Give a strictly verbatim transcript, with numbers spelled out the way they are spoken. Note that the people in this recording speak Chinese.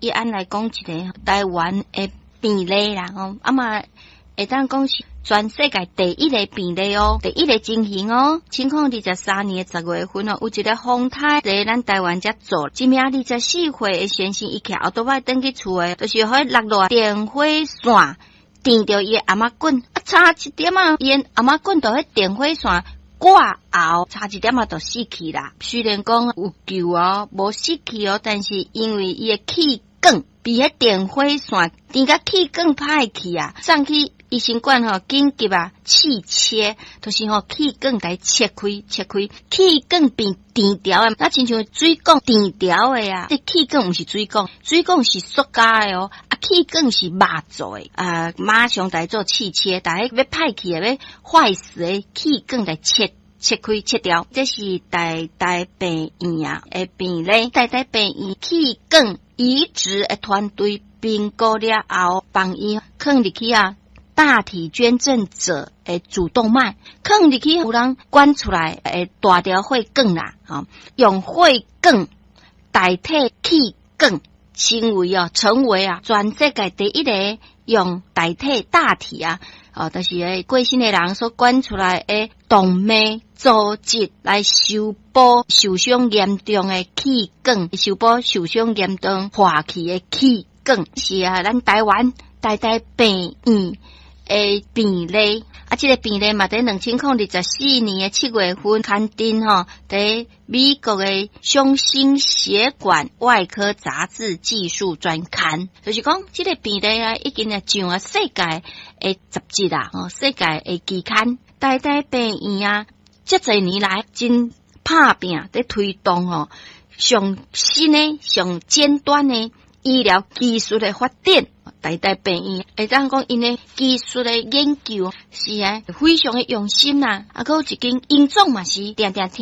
一按来讲一个台湾的病例啦，吼，啊嘛会当讲是全世界第一个病例哦，第一个情形哦。清空二十三年十月份哦，有一个风台在咱台湾才做，今明二十四岁的先生一起后头摆登去厝诶，就是迄落落电火线电着伊阿嬷棍，啊差一点啊，伊阿嬷棍着迄电火线挂后，差一点啊就死去啦。虽然讲有救哦，无死去哦，但是因为伊诶气管比迄电火线电甲气管歹去啊，上去。医生管吼紧急啊，气切，就是吼气管来切开切开，气管变电条啊，那亲像水管电条诶啊，这气管毋是水管，水管是塑胶诶哦，啊气管是肉做诶啊，马上来做气切，但系要歹去诶，要坏死诶气管来切。切开切掉，这是台台病院啊诶病例，台台病院气管移植诶团队评估了后，帮伊放入去啊。大体捐赠者诶主动脉，放入去有人管出来诶大条血管啦，吼，用血管代替气管，成为哦成为啊全世界第一个用代替大体啊，哦，就是诶过身诶人所管出来诶动脉组织来修补受伤严重诶气管，修补受伤严重化气诶气管，是啊，咱台湾台台病院。诶，病例啊，这个病例嘛，在两千零二十四年的七月份刊登吼，在美国的胸心血管外科杂志技术专刊，就是讲这个病例啊，已经啊上啊世界的杂志啦，哦，世界的期刊，台台病院啊，这几年来真拍拼在推动吼，上新的、上尖端的医疗技术的发展。台台病院会当讲因诶技术诶研究是啊，非常诶用心啦，啊，佮有一间院长嘛是定定